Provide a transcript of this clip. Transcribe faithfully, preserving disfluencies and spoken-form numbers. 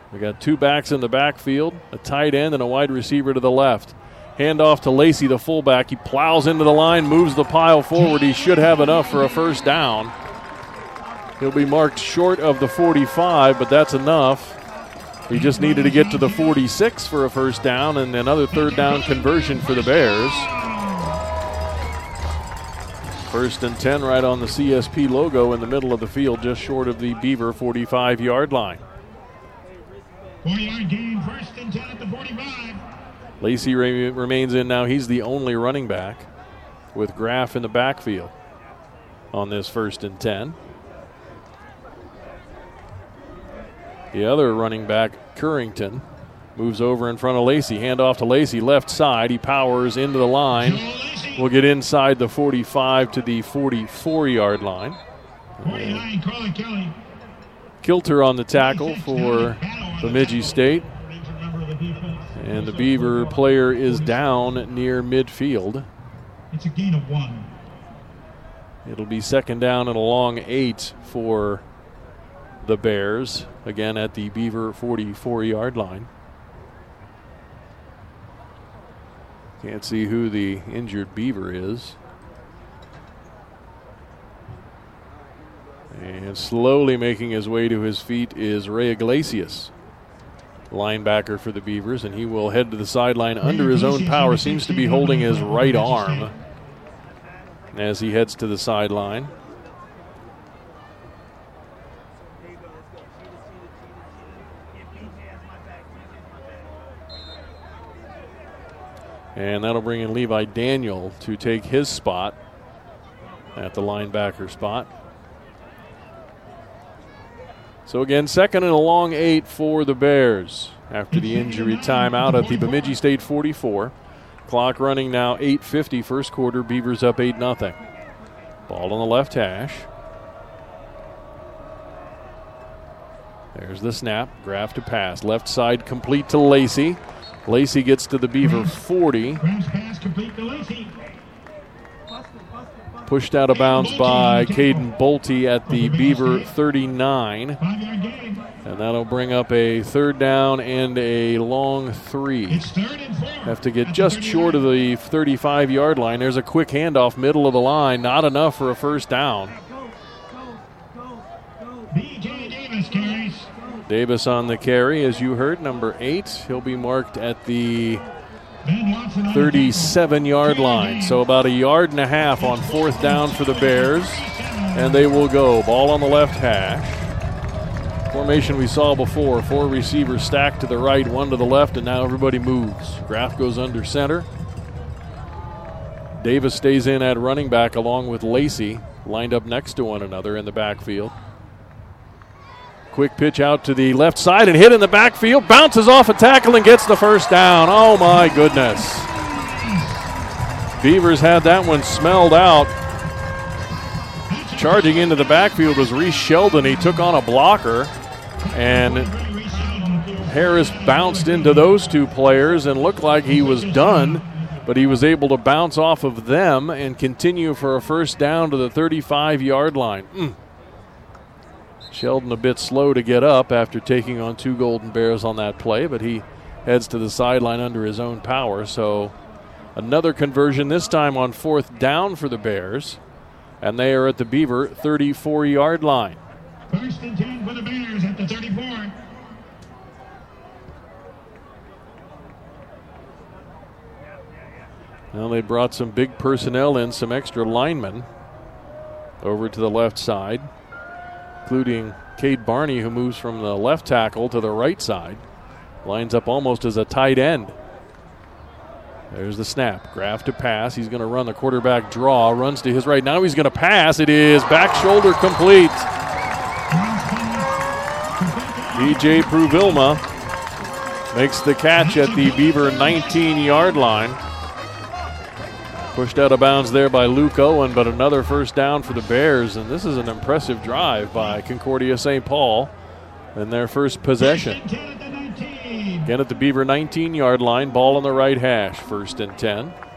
We got two backs in the backfield, a tight end and a wide receiver to the left. Hand off to Lacey, the fullback. He plows into the line, moves the pile forward. He should have enough for a first down. He'll be marked short of the forty-five, but that's enough. He just needed to get to the forty-six for a first down and another third down conversion for the Bears. First and ten right on the C S P logo in the middle of the field, just short of the Beaver forty-five-yard line. forty-yard gain, first and ten at the forty-five. Lacey re- remains in now. He's the only running back with Graff in the backfield on this first and ten. The other running back, Currington, moves over in front of Lacey. Hand off to Lacey, left side. He powers into the line. Will get inside the forty-five to the forty-four-yard line. forty-nine, Carla Kelly. Kilter on the tackle for Bemidji State. And the Beaver player is down near midfield. It's a gain of one. It'll be second down and a long eight for the Bears, again at the Beaver forty-four-yard line. Can't see who the injured Beaver is. And slowly making his way to his feet is Ray Iglesias, linebacker for the Beavers, and he will head to the sideline under his own power. Seems to be holding his right arm as he heads to the sideline. And that'll bring in Levi Daniel to take his spot at the linebacker spot. So again, second and a long eight for the Bears after the injury timeout at the Bemidji State forty-four. Clock running now, eight fifty, first quarter. Beavers up eight nothing. Ball on the left hash. There's the snap. Graff to pass. Left side complete to Lacey. Lacey gets to the Beaver forty. Pushed out of bounds by Caden Bolte at the Beaver thirty-nine. And that'll bring up a third down and a long three. Have to get just short of the thirty-five-yard line. There's a quick handoff, middle of the line. Not enough for a first down. Davis on the carry, as you heard, number eight. He'll be marked at the thirty-seven-yard line. So about a yard and a half on fourth down for the Bears. And they will go. Ball on the left hash. Formation we saw before. Four receivers stacked to the right, one to the left, and now everybody moves. Graff goes under center. Davis stays in at running back along with Lacey, lined up next to one another in the backfield. Quick pitch out to the left side and hit in the backfield. Bounces off a tackle and gets the first down. Oh, my goodness. Beavers had that one smelled out. Charging into the backfield was Reese Sheldon. He took on a blocker, and Harris bounced into those two players and looked like he was done, but he was able to bounce off of them and continue for a first down to the thirty-five-yard line. Mm. Sheldon a bit slow to get up after taking on two Golden Bears on that play, but he heads to the sideline under his own power. So another conversion, this time on fourth down for the Bears, and they are at the Beaver thirty-four-yard line. First and ten for the Bears at the thirty-four. Well, they brought some big personnel in, some extra linemen over to the left side, including Cade Barney, who moves from the left tackle to the right side. Lines up almost as a tight end. There's the snap. Graff to pass. He's going to run the quarterback draw. Runs to his right. Now he's going to pass. It is back shoulder complete. D J Pruvilma makes the catch at the Beaver nineteen-yard line. Pushed out of bounds there by Luke Owen, but another first down for the Bears. And this is an impressive drive by Concordia Saint Paul in their first possession. Again at the Beaver nineteen-yard line, ball on the right hash, first and ten.